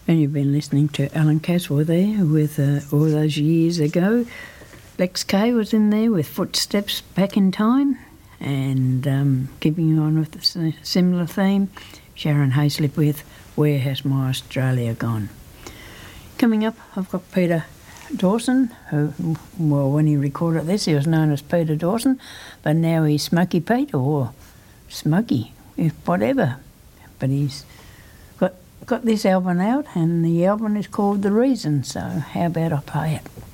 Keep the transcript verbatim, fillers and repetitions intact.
And you've been listening to Alan Caswell there with uh, All Those Years Ago. Lex Kay was in there with Footsteps Back in Time, and um, keeping on with a similar theme, Sharon Hayslip with Where Has My Australia Gone? Coming up, I've got Peter Dawson, who, well, when he recorded this, he was known as Peter Dawson, but now he's Smoky Pete or Smoky, if whatever. But he's got got this album out, and the album is called The Reason, so how about I play it?